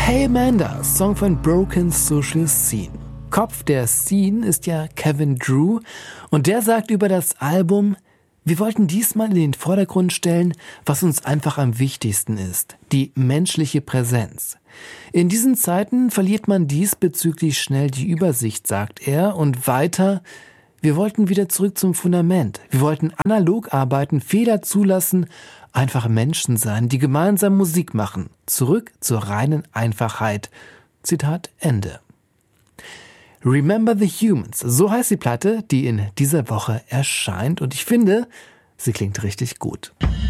Hey Amanda, Song von Broken Social Scene. Kopf der Scene ist ja Kevin Drew und der sagt über das Album: Wir wollten diesmal in den Vordergrund stellen, was uns einfach am wichtigsten ist, die menschliche Präsenz. In diesen Zeiten verliert man diesbezüglich schnell die Übersicht, sagt er, und weiter: Wir wollten wieder zurück zum Fundament. Wir wollten analog arbeiten, Fehler zulassen, einfach Menschen sein, die gemeinsam Musik machen. Zurück zur reinen Einfachheit. Zitat Ende. Remember the Humans, so heißt die Platte, die in dieser Woche erscheint, und ich finde, sie klingt richtig gut.